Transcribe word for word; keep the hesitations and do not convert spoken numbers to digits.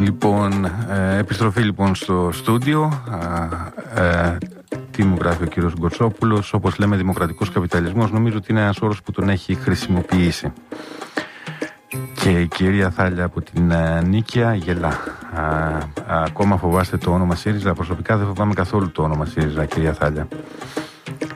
Λοιπόν, ε, επιστροφή λοιπόν στο στούντιο. Ε, ε, τι μου γράφει ο κύριος Γκοτσόπουλος? Όπως λέμε, δημοκρατικός καπιταλισμός, νομίζω ότι είναι ένας όρος που τον έχει χρησιμοποιήσει. Και η κυρία Θάλια από την uh, Νίκαια γελά. Uh, uh, ακόμα φοβάστε το όνομα ΣΥΡΙΖΑ? Προσωπικά δεν φοβάμαι καθόλου το όνομα ΣΥΡΙΖΑ, κυρία Θάλια.